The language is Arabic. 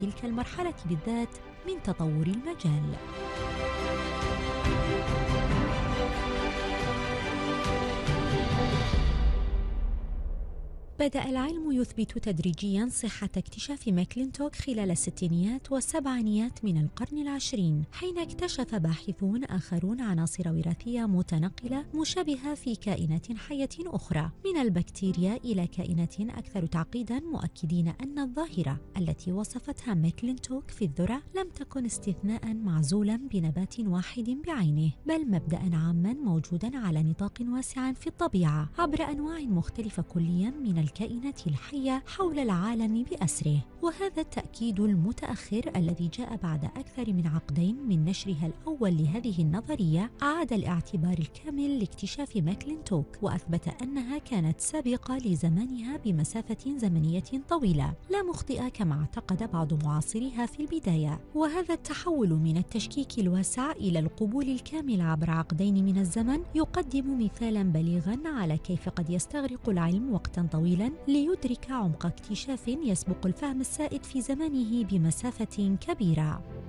تلك المرحلة بالذات من تطور المجال. بدأ العلم يثبت تدريجياً صحة اكتشاف ماكلينتوك خلال الستينيات والسبعينيات من القرن العشرين، حين اكتشف باحثون آخرون عناصر وراثية متنقلة مشابهة في كائنات حية أخرى، من البكتيريا إلى كائنات أكثر تعقيداً، مؤكدين أن الظاهرة التي وصفتها ماكلينتوك في الذرة لم تكن استثناءً معزولاً بنبات واحد بعينه، بل مبدأً عاماً موجوداً على نطاق واسع في الطبيعة عبر أنواع مختلفة كلياً من الكائنات الحية حول العالم بأسره. وهذا التأكيد المتأخر الذي جاء بعد أكثر من عقدين من نشرها الأول لهذه النظرية أعاد الاعتبار الكامل لاكتشاف ماكلينتوك، وأثبت أنها كانت سابقة لزمانها بمسافة زمنية طويلة لا مخطئة كما اعتقد بعض معاصريها في البداية. وهذا التحول من التشكيك الواسع إلى القبول الكامل عبر عقدين من الزمن يقدم مثالا بليغا على كيف قد يستغرق العلم وقتا طويلا ليدرك عمق اكتشاف يسبق الفهم السائد في زمانه بمسافة كبيرة.